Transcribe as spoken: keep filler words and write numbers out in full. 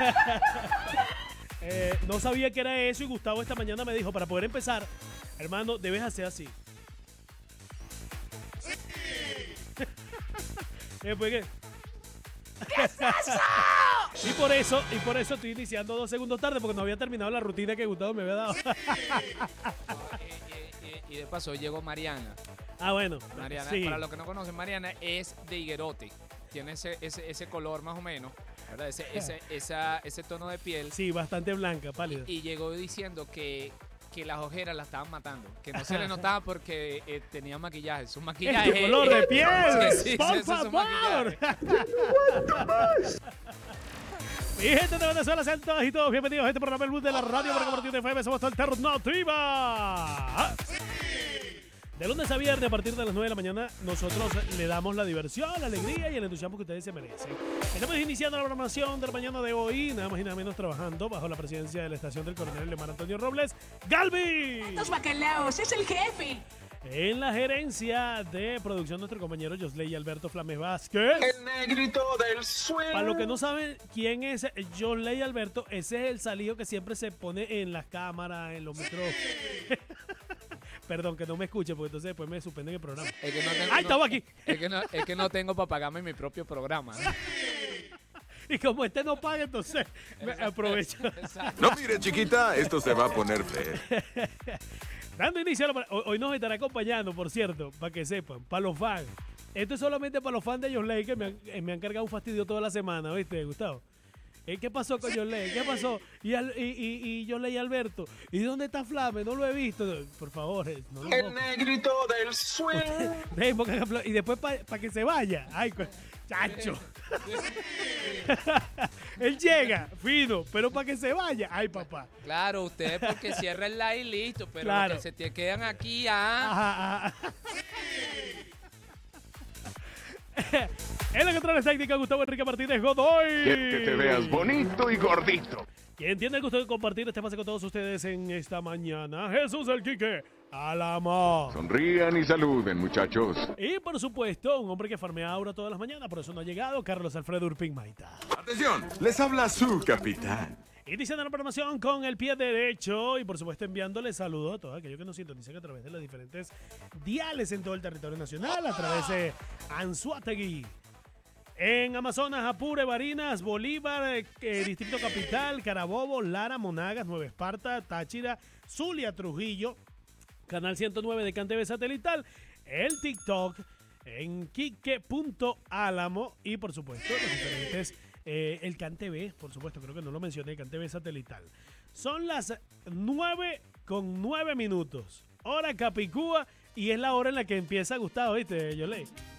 eh, no sabía que era eso y Gustavo esta mañana me dijo, para poder empezar, hermano, debes hacer así. Sí. Después, ¿qué? ¿Qué es eso? Y por eso, y por eso estoy iniciando dos segundos tarde, porque no había terminado la rutina que Gustavo me había dado. y, y, y de paso llegó Mariana. Ah, bueno. Mariana, sí. Para los que no conocen, Mariana es de higuerote. Tiene ese, ese, ese color más o menos, ¿verdad? Ese, ese, esa, ese tono de piel. Sí, bastante blanca, pálida. Y, y llegó diciendo que, que las ojeras la estaban matando. Que no se le notaba porque eh, tenía maquillaje. Su maquillaje. ¡Es tu color de piel! Sí, sí, ¡Por sí, favor! Mi gente de Venezuela, sean todas y todos bienvenidos a este programa El Bus de la Radio para compartir de F M. Somos Alternativa. De lunes a viernes, a partir de las nueve de la mañana, nosotros le damos la diversión, la alegría y el entusiasmo que ustedes se merecen. Estamos iniciando la programación de la mañana de hoy, nada más y nada menos trabajando bajo la presidencia de la estación del coronel Lemar Antonio Robles, ¡Galvi! ¡Estos bacalaos! ¡Es el jefe! En la gerencia de producción, nuestro compañero Josley Alberto Flames Vázquez. El negrito del suelo. Para los que no saben quién es Josley Alberto, ese es el salido que siempre se pone en las cámaras, en los micrófonos. Perdón, que no me escuche, porque entonces después me suspenden el programa. Es que no tengo, ¡Ay, no, estaba aquí! Es que, no, es que no tengo para pagarme mi propio programa. Y como este no paga, entonces me aprovecho. No mire, chiquita, esto se va a poner feo. Dando inicio a la... Hoy nos estará acompañando, por cierto, para que sepan, para los fans. Esto es solamente para los fans de Josley, que me han, me han cargado un fastidio toda la semana, ¿viste, Gustavo? ¿Qué pasó con Josley? ¿Qué pasó? Y, al, y, y, y Josley Alberto. ¿Y dónde está Flame? No lo he visto. Por favor. No lo El negrito del suelo. Y después para pa que se vaya. Ay, chacho. Él llega, fino, pero para que se vaya. Ay, papá. Claro, ustedes porque cierran el live y listo, pero claro. que se te quedan aquí, ah. Ajá, ajá. En la controles técnica, Gustavo Enrique Martínez Godoy. Que, que te veas bonito y gordito. Quien tiene el gusto de compartir este pase con todos ustedes en esta mañana, Jesús el Quique Álamo. Sonrían y saluden, muchachos. Y por supuesto, un hombre que farmea aura todas las mañanas, por eso no ha llegado, Carlos Alfredo Urpin Maita. Atención, les habla su capitán. Iniciando la programación con el pie derecho y por supuesto enviándole saludos a todos aquellos que nos sintonizan a través de los diferentes diales en todo el territorio nacional, a través de Anzoátegui, en Amazonas, Apure, Barinas, Bolívar, eh, Distrito Capital, Carabobo, Lara, Monagas, Nueva Esparta, Táchira, Zulia, Trujillo, Canal ciento nueve de CanTV Satelital, el TikTok, en Quique punto Álamo y por supuesto los diferentes... Eh, el CanTV, por supuesto, creo que no lo mencioné, el CanTV Satelital. Son las nueve con nueve minutos. Hora Capicúa y es la hora en la que empieza Gustavo, ¿viste, Yoley?